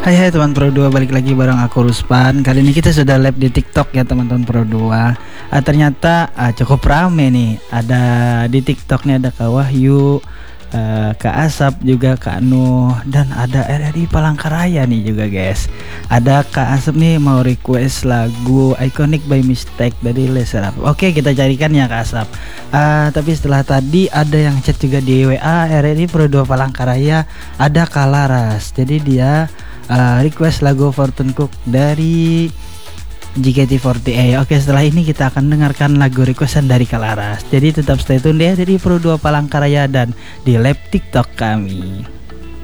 Hai teman Pro 2, balik lagi bareng aku Ruspan. Kali ini kita sudah live di TikTok ya teman-teman Pro 2. Ternyata cukup rame nih. Ada di TikTok nih ada Kak Wahyu, Kak Asap, juga Kak Nuh, dan ada RRI Palangkaraya nih juga guys. Ada Kak Asap nih mau request lagu Iconic by Mistake dari Les Serap. Oke, kita carikan ya Kak Asap. Tapi setelah tadi ada yang chat juga di WA RRI Pro 2 Palangkaraya, ada Kak Laras. Jadi dia request lagu Fortune Cook dari JKT48. Oke, setelah ini kita akan dengarkan lagu requestan dari Kak Laras. Jadi tetap stay tune ya dari Pro 2 Palangkaraya dan di live TikTok kami.